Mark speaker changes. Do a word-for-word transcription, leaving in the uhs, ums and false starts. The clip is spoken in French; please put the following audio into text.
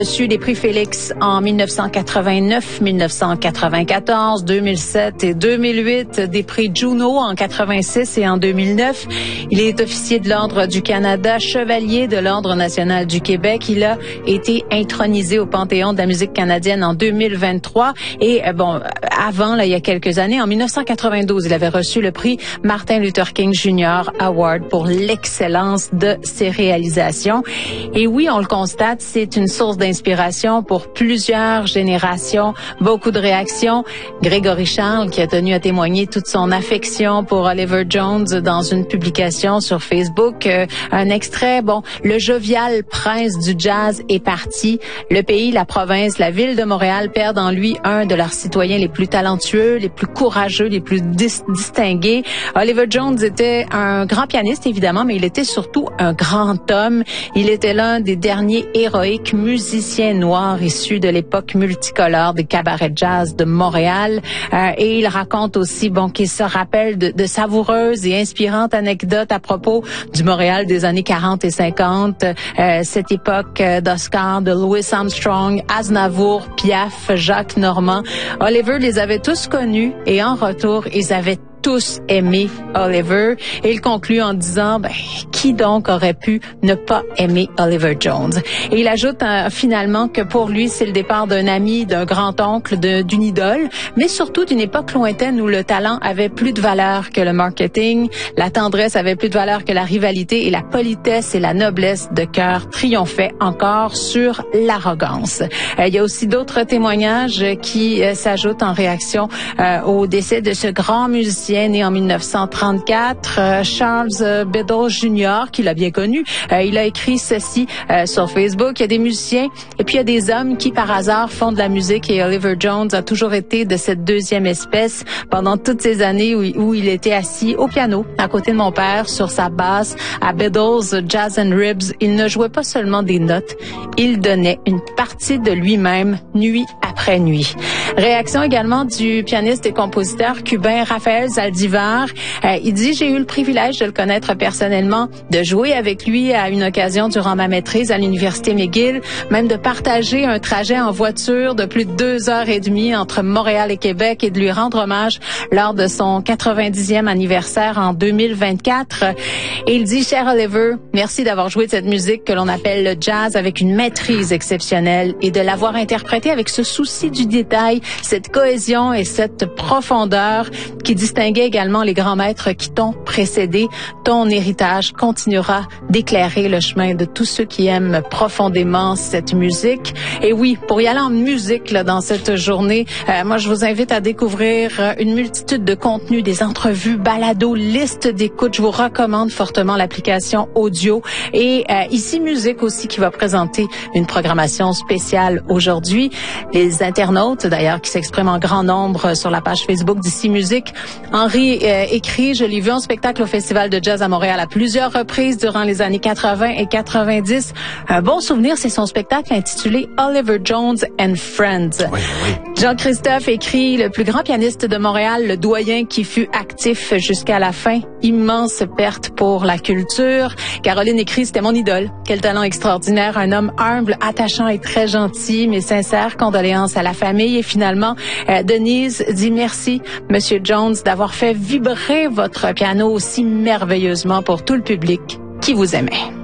Speaker 1: Reçu les prix Félix en mille neuf cent quatre-vingt-neuf, mille neuf cent quatre-vingt-quatorze, deux mille sept et deux mille huit, des prix Juno en quatre-vingt-six et en deux mille neuf. Il est officier de l'Ordre du Canada, chevalier de l'Ordre national du Québec. Il a été intronisé au Panthéon de la musique canadienne en deux mille vingt-trois. Et bon, avant, là, il y a quelques années, en mille neuf cent quatre-vingt-douze, il avait reçu le prix Martin Luther King junior Award pour l'excellence de ses réalisations. Et oui, on le constate, c'est une source d'inspiration Inspiration pour plusieurs générations, beaucoup de réactions. Grégory Charles qui a tenu à témoigner toute son affection pour Oliver Jones dans une publication sur Facebook. Euh, un extrait, bon, le jovial prince du jazz est parti. Le pays, la province, la ville de Montréal perdent en lui un de leurs citoyens les plus talentueux, les plus courageux, les plus dis- distingués. Oliver Jones était un grand pianiste, évidemment, mais il était surtout un grand homme. Il était l'un des derniers héroïques musiciens noir issu de l'époque multicolore des cabarets jazz de Montréal. Euh, et il raconte aussi, bon, qu'il se rappelle de, de savoureuses et inspirantes anecdotes à propos du Montréal des années quarante et cinquante, euh, cette époque d'Oscar, de Louis Armstrong, Aznavour, Piaf, Jacques Normand. Oliver les avait tous connus et en retour, ils avaient tous aimé Oliver. Et il conclut en disant, ben, qui donc aurait pu ne pas aimer Oliver Jones? Et il ajoute euh, finalement que pour lui, c'est le départ d'un ami, d'un grand-oncle, de, d'une idole, mais surtout d'une époque lointaine où le talent avait plus de valeur que le marketing, la tendresse avait plus de valeur que la rivalité et la politesse et la noblesse de cœur triomphaient encore sur l'arrogance. Euh, il y a aussi d'autres témoignages qui euh, s'ajoutent en réaction euh, au décès de ce grand musicien né en mille neuf cent trente-quatre, euh, Charles euh, Biddle junior, qui l'a bien connu. Euh, il a écrit ceci euh, sur Facebook. Il y a des musiciens et puis il y a des hommes qui, par hasard, font de la musique et Oliver Jones a toujours été de cette deuxième espèce pendant toutes ces années où, où il était assis au piano à côté de mon père sur sa basse à Biddle's Jazz and Ribs. Il ne jouait pas seulement des notes, il donnait une partie de lui-même nuit après nuit. Réaction également du pianiste et compositeur cubain Rafael Zaldivar. Euh, il dit, j'ai eu le privilège de le connaître personnellement, de jouer avec lui à une occasion durant ma maîtrise à l'Université McGill, même de partager un trajet en voiture de plus de deux heures et demie entre Montréal et Québec et de lui rendre hommage lors de son quatre-vingt-dixième anniversaire en deux mille vingt-quatre. Et il dit, cher Oliver, merci d'avoir joué de cette musique que l'on appelle le jazz avec une maîtrise exceptionnelle et de l'avoir interprétée avec ce souci du détail, cette cohésion et cette profondeur qui distinguait également les grands maîtres qui t'ont précédé. Ton héritage continuera d'éclairer le chemin de tous ceux qui aiment profondément cette musique. Et oui, pour y aller en musique là, dans cette journée, euh, moi je vous invite à découvrir euh, une multitude de contenus, des entrevues, balados, listes d'écoute. Je vous recommande fortement l'application audio. Et euh, ici Musique aussi qui va présenter une programmation spéciale aujourd'hui. Les internautes d'ailleurs qui s'expriment en grand nombre sur la page Facebook d'Ici Musique. Henri euh, écrit, je l'ai vu en spectacle au Festival de Jazz à Montréal à plusieurs reprises durant les années quatre-vingt et quatre-vingt-dix. Un bon souvenir, c'est son spectacle intitulé Oliver Jones and Friends. Oui, oui. Jean-Christophe écrit, le plus grand pianiste de Montréal, le doyen qui fut actif jusqu'à la fin. Immense perte pour la culture. Caroline écrit, c'était mon idole. Quel talent extraordinaire, un homme humble, attachant et très gentil, mais sincère. Condoléances à la famille. Et finalement, euh, Denise dit merci, Monsieur Jones, d'avoir fait vibrer votre piano aussi merveilleusement pour tout le public qui vous aimait.